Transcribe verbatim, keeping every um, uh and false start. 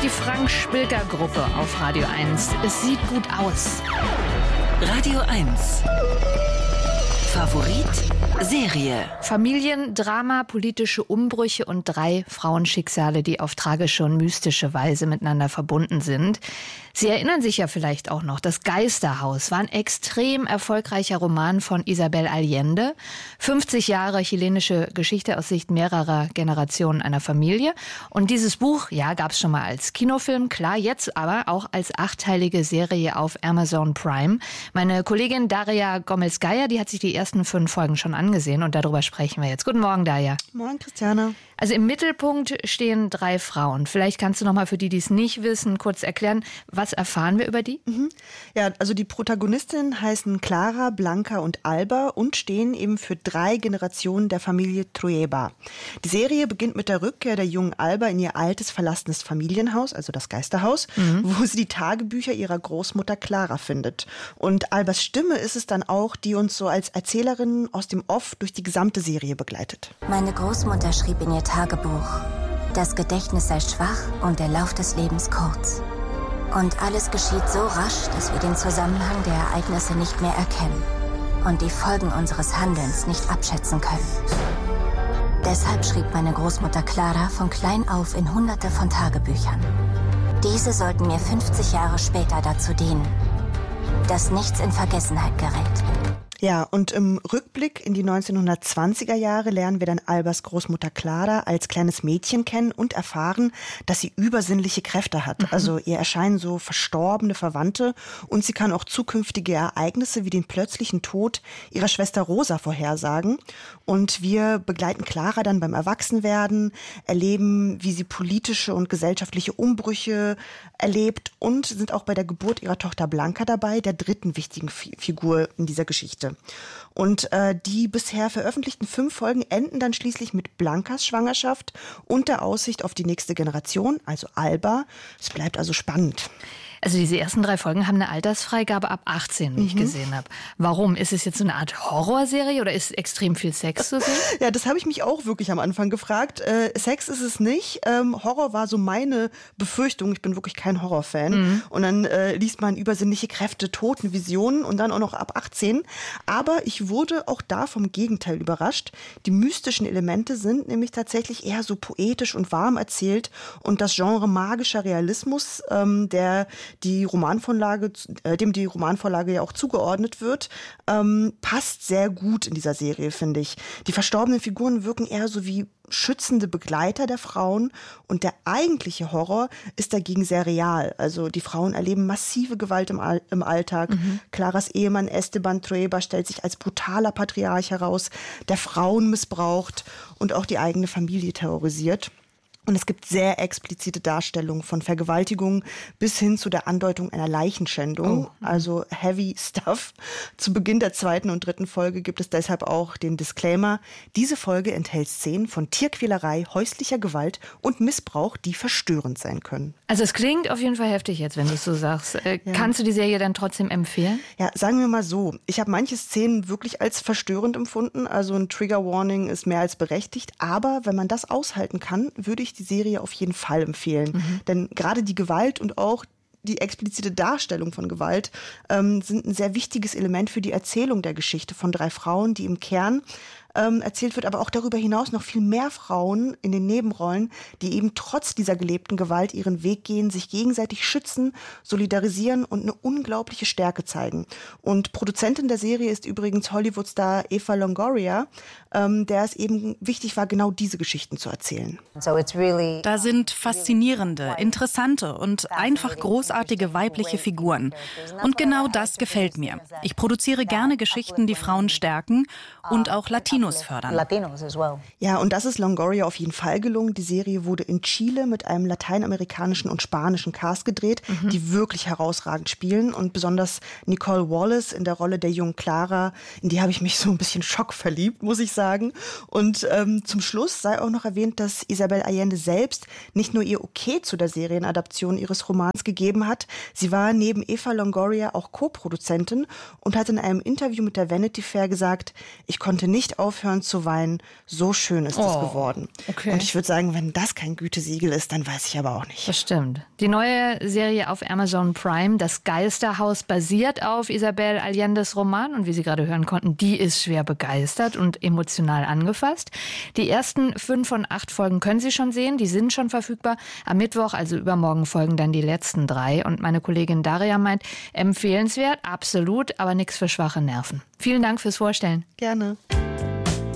die Frank-Spilker-Gruppe auf Radio eins. Es sieht gut aus. Radio eins. Favorit Serie. Familiendrama, politische Umbrüche und drei Frauenschicksale, die auf tragische und mystische Weise miteinander verbunden sind. Sie erinnern sich ja vielleicht auch noch, das Geisterhaus war ein extrem erfolgreicher Roman von Isabel Allende. fünfzig Jahre chilenische Geschichte aus Sicht mehrerer Generationen einer Familie. Und dieses Buch, ja, gab es schon mal als Kinofilm, klar, jetzt aber auch als achteilige Serie auf Amazon Prime. Meine Kollegin Daria Gomez-Geier, die hat sich die ersten fünf Folgen schon angesehen und darüber sprechen wir jetzt. Guten Morgen, Daria. Morgen, Christiane. Also im Mittelpunkt stehen drei Frauen. Vielleicht kannst du noch mal für die, die es nicht wissen, kurz erklären, was erfahren wir über die? Mhm. Ja, also die Protagonistinnen heißen Clara, Blanca und Alba und stehen eben für drei Generationen der Familie Trueba. Die Serie beginnt mit der Rückkehr der jungen Alba in ihr altes, verlassenes Familienhaus, also das Geisterhaus, mhm. wo sie die Tagebücher ihrer Großmutter Clara findet. Und Albas Stimme ist es dann auch, die uns so als Erzählerin aus dem Off durch die gesamte Serie begleitet. Meine Großmutter schrieb in ihr Tagebuch: Das Gedächtnis sei schwach und der Lauf des Lebens kurz. Und alles geschieht so rasch, dass wir den Zusammenhang der Ereignisse nicht mehr erkennen und die Folgen unseres Handelns nicht abschätzen können. Deshalb schrieb meine Großmutter Clara von klein auf in hunderte von Tagebüchern. Diese sollten mir fünfzig Jahre später dazu dienen, dass nichts in Vergessenheit gerät. Ja, und im Rückblick in die neunzehnhundertzwanziger Jahre lernen wir dann Albas Großmutter Clara als kleines Mädchen kennen und erfahren, dass sie übersinnliche Kräfte hat. Mhm. Also ihr erscheinen so verstorbene Verwandte und sie kann auch zukünftige Ereignisse wie den plötzlichen Tod ihrer Schwester Rosa vorhersagen. Und wir begleiten Clara dann beim Erwachsenwerden, erleben, wie sie politische und gesellschaftliche Umbrüche erlebt und sind auch bei der Geburt ihrer Tochter Blanca dabei, der dritten wichtigen Fi- Figur in dieser Geschichte. Und äh, die bisher veröffentlichten fünf Folgen enden dann schließlich mit Blancas Schwangerschaft und der Aussicht auf die nächste Generation, also Alba. Es bleibt also spannend. Also diese ersten drei Folgen haben eine Altersfreigabe ab achtzehn, wie ich mhm. gesehen habe. Warum? Ist es jetzt so eine Art Horrorserie oder ist extrem viel Sex zu sehen? Ja, das habe ich mich auch wirklich am Anfang gefragt. Äh, Sex ist es nicht. Ähm, Horror war so meine Befürchtung. Ich bin wirklich kein Horrorfan. Mhm. Und dann äh, liest man übersinnliche Kräfte, Totenvisionen und dann auch noch ab achtzehn. Aber ich wurde auch da vom Gegenteil überrascht. Die mystischen Elemente sind nämlich tatsächlich eher so poetisch und warm erzählt. Und das Genre magischer Realismus, ähm, der die Romanvorlage, äh, dem die Romanvorlage ja auch zugeordnet wird, ähm, passt sehr gut in dieser Serie, finde ich. Die verstorbenen Figuren wirken eher so wie schützende Begleiter der Frauen und der eigentliche Horror ist dagegen sehr real. Also die Frauen erleben massive Gewalt im, All- im Alltag. Mhm. Claras Ehemann Esteban Trueba stellt sich als brutaler Patriarch heraus, der Frauen missbraucht und auch die eigene Familie terrorisiert. Und es gibt sehr explizite Darstellungen von Vergewaltigungen bis hin zu der Andeutung einer Leichenschändung, oh. also heavy stuff. Zu Beginn der zweiten und dritten Folge gibt es deshalb auch den Disclaimer: Diese Folge enthält Szenen von Tierquälerei, häuslicher Gewalt und Missbrauch, die verstörend sein können. Also es klingt auf jeden Fall heftig jetzt, wenn du es so sagst. Äh, ja. Kannst du die Serie dann trotzdem empfehlen? Ja, sagen wir mal so. Ich habe manche Szenen wirklich als verstörend empfunden. Also ein Trigger Warning ist mehr als berechtigt. Aber wenn man das aushalten kann, würde ich die Serie auf jeden Fall empfehlen. Mhm. Denn gerade die Gewalt und auch die explizite Darstellung von Gewalt ähm, sind ein sehr wichtiges Element für die Erzählung der Geschichte von drei Frauen, die im Kern ähm, erzählt wird, aber auch darüber hinaus noch viel mehr Frauen in den Nebenrollen, die eben trotz dieser gelebten Gewalt ihren Weg gehen, sich gegenseitig schützen, solidarisieren und eine unglaubliche Stärke zeigen. Und Produzentin der Serie ist übrigens Hollywood-Star Eva Longoria, ähm, der es eben wichtig war, genau diese Geschichten zu erzählen. Da sind faszinierende, interessante und einfach großartige weibliche Figuren. Und genau das gefällt mir. Ich produziere gerne Geschichten, die Frauen stärken und auch Latinos fördern. Ja, und das ist Longoria auf jeden Fall gelungen. Die Serie wurde in Chile mit einem lateinamerikanischen und spanischen Cast gedreht, mhm. die wirklich herausragend spielen. Und besonders Nicole Wallace in der Rolle der jungen Clara, in die habe ich mich so ein bisschen schockverliebt, muss ich sagen. Und ähm, zum Schluss sei auch noch erwähnt, dass Isabel Allende selbst nicht nur ihr Okay zu der Serienadaption ihres Romans gegeben hat. Sie war neben Eva Longoria auch Co-Produzentin und hat in einem Interview mit der Vanity Fair gesagt: Ich konnte nicht auf aufhören zu weinen. So schön ist es Oh, geworden. okay. Und ich würde sagen, wenn das kein Gütesiegel ist, dann weiß ich aber auch nicht. Das stimmt. Die neue Serie auf Amazon Prime, Das Geisterhaus, basiert auf Isabel Allende's Roman. Und wie Sie gerade hören konnten, die ist schwer begeistert und emotional angefasst. Die ersten fünf von acht Folgen können Sie schon sehen. Die sind schon verfügbar. Am Mittwoch, also übermorgen, folgen dann die letzten drei. Und meine Kollegin Daria meint, empfehlenswert, absolut, aber nichts für schwache Nerven. Vielen Dank fürs Vorstellen. Gerne.